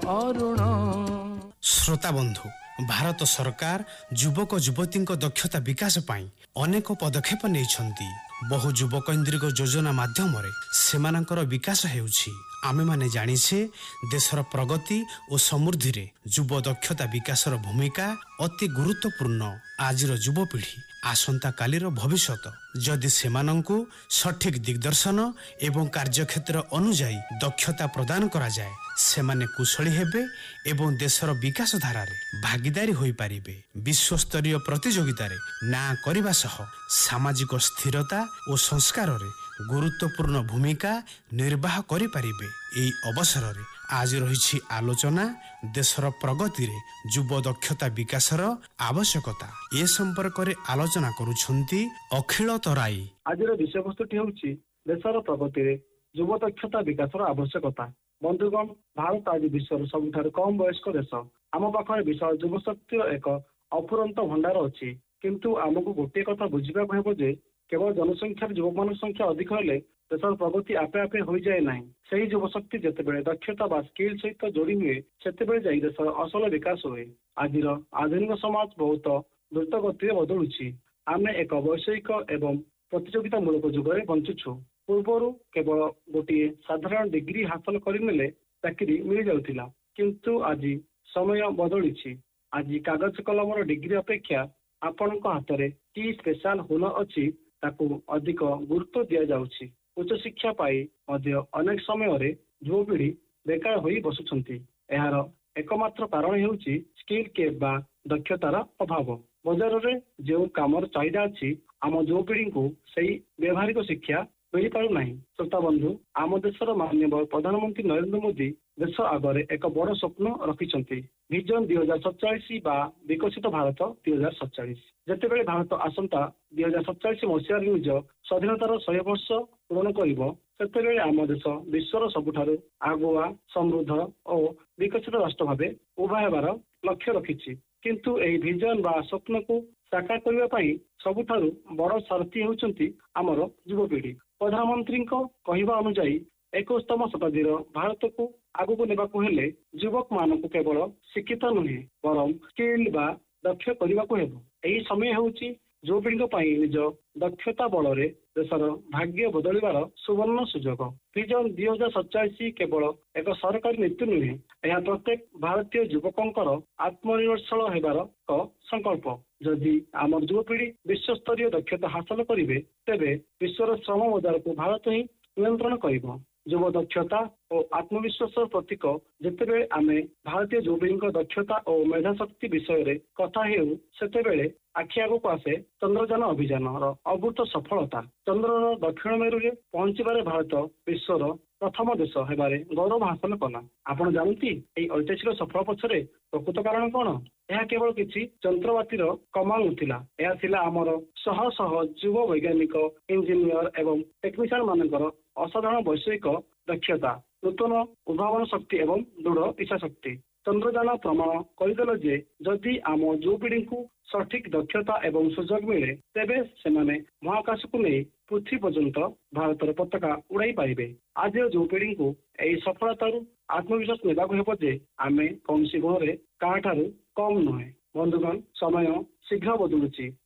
ଅରୁଣ। ଶ୍ରୋତା ବନ୍ଧୁ, ଭାରତ ସରକାର ଯୁବକ ଯୁବତୀଙ୍କ ଦକ୍ଷତା ବିକାଶ ପାଇଁ ଅନେକ ପଦକ୍ଷେପ ନେଇଛନ୍ତି। ବହୁ ଯୁବକୈନ୍ଦ୍ରିକ ଯୋଜନା ମାଧ୍ୟମରେ ସେମାନଙ୍କର ବିକାଶ ହେଉଛି। ଆମେମାନେ ଜାଣିଛେ ଦେଶର ପ୍ରଗତି ଓ ସମୃଦ୍ଧିରେ ଯୁବ ଦକ୍ଷତା ବିକାଶର ଭୂମିକା ଅତି ଗୁରୁତ୍ୱପୂର୍ଣ୍ଣ। ଆଜିର ଯୁବପିଢ଼ି ଆସନ୍ତାକାଲିର ଭବିଷ୍ୟତ। ଯଦି ସେମାନଙ୍କୁ ସଠିକ ଦିଗଦର୍ଶନ ଏବଂ କାର୍ଯ୍ୟକ୍ଷେତ୍ର ଅନୁଯାୟୀ ଦକ୍ଷତା ପ୍ରଦାନ କରାଯାଏ, ସେମାନେ କୁଶଳୀ ହେବେ ଏବଂ ଦେଶର ବିକାଶ ଧାରାରେ ଭାଗିଦାରୀ ହୋଇପାରିବେ। ବିଶ୍ୱସ୍ତରୀୟ ପ୍ରତିଯୋଗିତାରେ ନାଁ କରିବା ସହ ସାମାଜିକ ସ୍ଥିରତା ଓ ସଂସ୍କାରରେ ଗୁରୁତ୍ୱପୂର୍ଣ୍ଣ ଭୂମିକା ନିର୍ବାହ କରିପାରିବେ। ଏହି ଅବସରରେ ଆଜି ରହିଛି ଆଲୋଚନା ଦେଶର ପ୍ରଗତିରେ ଯୁବ ଦକ୍ଷତା ବିକାଶର ଆବଶ୍ୟକତା। ଏ ସମ୍ପର୍କରେ ଆଲୋଚନା କରୁଛନ୍ତି ଅଖିଳ ତରାଇ। ଆଜିର ବିଷୟବସ୍ତୁଟି ହେଉଛି ଦେଶର ପ୍ରଗତିରେ ଯୁବ ଦକ୍ଷତା ବିକାଶର ଆବଶ୍ୟକତା। ବନ୍ଧୁଗଣ, ଭାରତ ଆଜି ବିଶ୍ୱର ସବୁଠାରୁ କମ୍ ବୟସ୍କ ଦେଶ। ଆମ ପାଖରେ ବିଶାଳ ଯୁବଶକ୍ତିର ଏକ ଅଫୁରନ୍ତ ଭଣ୍ଡାର ଅଛି। କିନ୍ତୁ ଆମକୁ ଗୋଟିଏ କଥା ବୁଝିବାକୁ ହେବ ଯେ କେବଳ ଜନସଂଖ୍ୟାରେ ଯୁବକମାନଙ୍କ ସଂଖ୍ୟା ଅଧିକ ହେଲେ ଦେଶର ପ୍ରଗତି ଆପେ ଆପେ ହୋଇଯାଏ ନାହିଁ। ସେହି ଯୁବଶକ୍ତି ଯେତେବେଳେ ଦକ୍ଷତା ବା ସ୍କିଲ୍ ସହିତ ଯୋଡ଼ି ହୁଏ, ସେତେବେଳେ ଯାଇ ଦେଶର ଅସଲ ବିକାଶ ହୁଏ। ଆଜିର ଆଧୁନିକ ସମାଜ ବହୁତ ଦ୍ରୁତ ଗତିରେ ବଦଳୁଛି। ଆମେ ଏକ ବୈଷୟିକ ଏବଂ ପ୍ରତିଯୋଗିତାମୂଳକ ଯୁଗରେ ବଞ୍ଚୁଛୁ। ପୂର୍ବରୁ କେବଳ ଗୋଟିଏ ସାଧାରଣ ଡିଗ୍ରୀ ହାସଲ କରିନେଲେ ଚାକିରି ମିଳିଯାଉଥିଲା, କିନ୍ତୁ ଆଜି ସମୟ ବଦଳିଛି। ଆଜି କାଗଜ କଲମର ଡିଗ୍ରୀ ଅପେକ୍ଷା ଆପଣଙ୍କ ହାତରେ କି ସ୍ପେଶାଲ ହୁନର ଅଛି ତାକୁ ଅଧିକ ଗୁରୁତ୍ୱ ଦିଆଯାଉଛି। ଉଚ୍ଚଶିକ୍ଷା ପାଇ ମଧ୍ୟ ଅନେକ ସମୟରେ ଯୁବପିଢ଼ି ବେକାର ହୋଇ ବସୁଛନ୍ତି। ଏହାର ଏକମାତ୍ର କାରଣ ହେଉଛି ସ୍କିଲ୍ ବା ଦକ୍ଷତାର ଅଭାବ। ବଜାରରେ ଯେଉଁ କାମର ଚାହିଦା ଅଛି, ଆମ ଯୁବପିଢ଼ିଙ୍କୁ ସେହି ବ୍ୟବହାରିକ ଶିକ୍ଷା ମିଳିପାରୁନାହିଁ। ଶ୍ରୋତା ବନ୍ଧୁ, ଆମ ଦେଶର ମାନ୍ୟବର ପ୍ରଧାନମନ୍ତ୍ରୀ ନରେନ୍ଦ୍ର ମୋଦି ଦେଶ ଆଗରେ ଏକ ବଡ଼ ସ୍ୱପ୍ନ ରଖିଛନ୍ତି। ଭିଜନ 2047 ବା ବିକଶିତ ଭାରତ 2047। ଯେତେବେଳେ ଭାରତ ଆସନ୍ତା 2047 ମସିହାରେ ନିଜ ସ୍ୱାଧୀନତାର 100 ବର୍ଷ ପୂରଣ କରିବ, ସେତେବେଳେ ଆମ ଦେଶ ବିଶ୍ୱର ସବୁଠାରୁ ଆଗୁଆ, ସମୃଦ୍ଧ ଓ ବିକଶିତ ରାଷ୍ଟ୍ର ଭାବେ ଉଭା ହେବାର ଲକ୍ଷ୍ୟ ରଖିଛି। କିନ୍ତୁ ଏହି ଭିଜନ ବା ସ୍ୱପ୍ନକୁ ସାକାର କରିବା ପାଇଁ ସବୁଠାରୁ ବଡ଼ ସାରଥୀ ହେଉଛନ୍ତି ଆମର ଯୁବପିଢ଼ି। ପ୍ରଧାନମନ୍ତ୍ରୀଙ୍କ କହିବା ଅନୁଯାୟୀ 21ତମ ଶତାବ୍ଦୀର ଭାରତକୁ ଆଗକୁ ନେବାକୁ ହେଲେ ଯୁବକମାନଙ୍କୁ କେବଳ ଶିକ୍ଷିତ ନୁହେଁ, ବରଂ ସ୍କିଲ୍ ବା ଦକ୍ଷ କରିବାକୁ ହେବ। ଏହି ସମୟ ହେଉଛି ଯୁବପିଢ଼ିଙ୍କ ପାଇଁ ନିଜ ଦକ୍ଷତା ବଳରେ ଦେଶର ଭାଗ୍ୟ ବଦଳିବାର ସୁବର୍ଣ୍ଣ ସୁଯୋଗ। ଭିଜନ 2047 କେବଳ ଏକ ସରକାରୀ ନୀତି ନୁହେଁ, ଏହା ପ୍ରତ୍ୟେକ ଭାରତୀୟ ଯୁବକଙ୍କର ଆତ୍ମନିର୍ଭରଶୀଳ ହେବାର ଏକ ସଂକଳ୍ପ। ଯଦି ଆମର ଯୁବପିଢ଼ି ବିଶ୍ୱସ୍ତରୀୟ ଦକ୍ଷତା ହାସଲ କରିବେ, ତେବେ ବିଶ୍ୱର ଶ୍ରମ ବଜାରକୁ ଭାରତ ହିଁ ନିୟନ୍ତ୍ରଣ କରିବ। ଯୁବ ଦକ୍ଷତା ଓ ଆତ୍ମବିଶ୍ୱାସର ପ୍ରତୀକ। ଯେତେବେଳେ ଆମେ ଭାରତୀୟ ଯୁବପିଢ଼ିଙ୍କ ଦକ୍ଷତା ଓ ମେଧାଶକ୍ତି ବିଷୟରେ କଥା ହେଉ, ସେତେବେଳେ ଆଖି ଆଗକୁ ଆସେ ଚନ୍ଦ୍ରଯାନ ଅଭିଯାନର ଅଭୂତ ସଫଳତା। ଚନ୍ଦ୍ରର ଦକ୍ଷିଣ ମେରୁରେ ପହଞ୍ଚିବାରେ ଭାରତ ବିଶ୍ୱର ପ୍ରଥମ ଦେଶ ହେବାରେ ଗୌରବ ହାସଲ କଲା। ଆପଣ ଜାଣନ୍ତି ଏହି ଐତିହାସିକ ସଫଳ ପଛରେ ପ୍ରକୃତ କାରଣ କ'ଣ? ଏହା କେବଳ କିଛି ଯନ୍ତ୍ରପାତିର କମାଲ ନଥିଲା, ଏହା ଥିଲା ଆମର ଶହ ଶହ ଯୁବ ବୈଜ୍ଞାନିକ, ଇଞ୍ଜିନିୟର ଏବଂ ଟେକ୍ନିସିଆନ ମାନଙ୍କର ଅସାଧାରଣ ବୈଷୟିକ ଦକ୍ଷତା, ନୂତନ ଉଦ୍ଭାବନ ଶକ୍ତି ଏବଂ ଦୃଢ଼ ଇଚ୍ଛାଶକ୍ତି। ଚନ୍ଦ୍ରଯାନ ପ୍ରମାଣ କରିଦେଲା ଯେ ଯଦି ଆମ ଯୁବପିଢ଼ିଙ୍କୁ ସଠିକ ଦକ୍ଷତା ଏବଂ ସୁଯୋଗ ମିଳେ, ତେବେ ସେମାନେ ମହାକାଶକୁ ନେଇ ପୃଥିବୀ ପର୍ଯ୍ୟନ୍ତ ଭାରତର ପତାକା ଉଡ଼ାଇ ପାରିବେ। ଆଜିର ଯୁବପିଢ଼ିଙ୍କୁ ଏହି ସଫଳତାରୁ ଆତ୍ମବିଶ୍ୱାସ ନେବାକୁ ହେବ ଯେ ଆମେ କୌଣସି ଗୁଣରେ କାହାଠାରୁ କମ୍ ନୁହେଁ। ବନ୍ଧୁଗଣ, ସମୟ ଶୀଘ୍ର ବଦଳୁଛି।